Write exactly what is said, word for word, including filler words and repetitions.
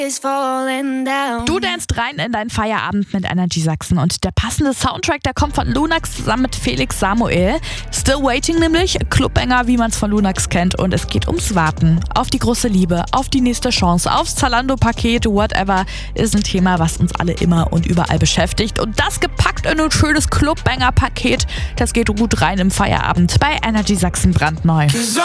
Du danst rein in deinen Feierabend mit Energy Sachsen und der passende Soundtrack, der kommt von Lunax zusammen mit Felix Samuel. Still Waiting nämlich, Clubbanger, wie man es von Lunax kennt, und es geht ums Warten auf die große Liebe, auf die nächste Chance, aufs Zalando-Paket, whatever, ist ein Thema, was uns alle immer und überall beschäftigt, und das gepackt in ein schönes Clubbanger-Paket, das geht gut rein im Feierabend bei Energy Sachsen brandneu.